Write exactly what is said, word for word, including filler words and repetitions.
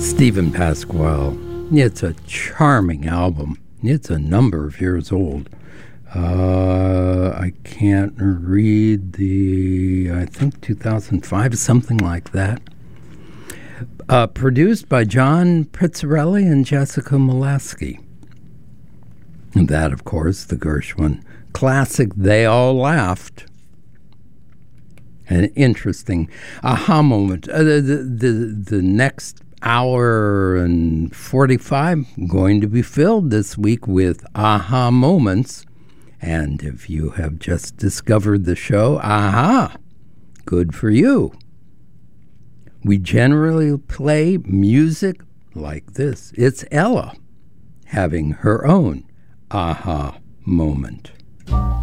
Stephen Pasquale. It's a charming album. It's a number of years old. Uh, I can't read the, I think two thousand five, something like that. Uh, produced by John Pizzarelli and Jessica Molesky. And that, of course, the Gershwin classic, They All Laughed. An interesting aha moment. Uh, the, the, the next hour and forty-five going to be filled this week with aha moments. And if you have just discovered the show, aha, good for you. We generally play music like this. It's Ella having her own aha moment.